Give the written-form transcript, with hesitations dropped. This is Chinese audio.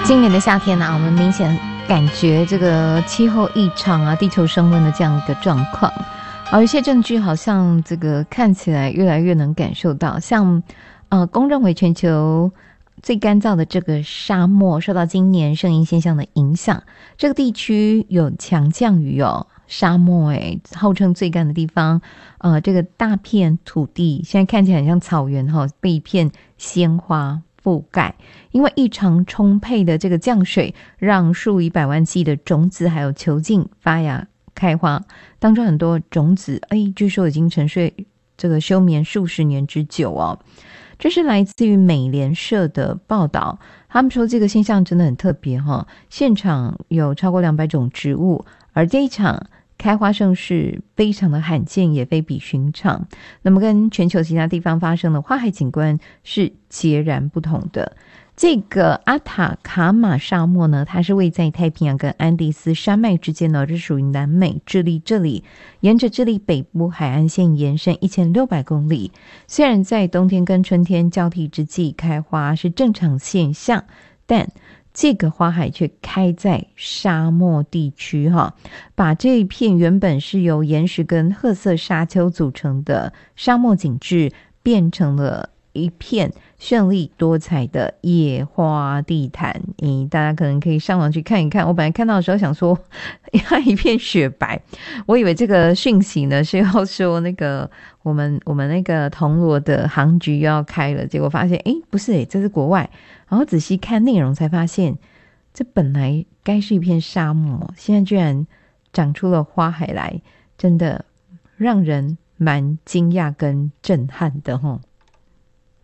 今年的夏天我们明显感觉这个气候异常地球升温的这样一个状况。有一些证据好像这个看起来越来越能感受到，像公认为全球最干燥的这个沙漠受到今年圣婴现象的影响，这个地区有强降雨沙漠号称最干的地方，这个大片土地现在看起来很像草原被一片鲜花覆盖，因为异常充沛的这个降水，让数以百万计的种子还有球茎发芽开花，当中很多种子据说已经沉睡这个休眠数十年之久这是来自于美联社的报道，他们说这个现象真的很特别现场有超过200种植物，而这一场开花盛世非常的罕见，也非比寻常，那么跟全球其他地方发生的花海景观是截然不同的。这个阿塔卡马沙漠呢，它是位在太平洋跟安第斯山脉之间这属于南美智利这里，沿着智利北部海岸线延伸1600公里。虽然在冬天跟春天交替之际开花是正常现象，但这个花海却开在沙漠地区把这一片原本是由岩石跟褐色沙丘组成的沙漠景致变成了一片绚丽多彩的野花地毯。大家可能可以上网去看一看，我本来看到的时候想说它一片雪白，我以为这个讯息呢是要说那个我们那个铜锣的航局又要开了，结果发现不是这是国外，然后仔细看内容才发现这本来该是一片沙漠，现在居然长出了花海来，真的让人蛮惊讶跟震撼的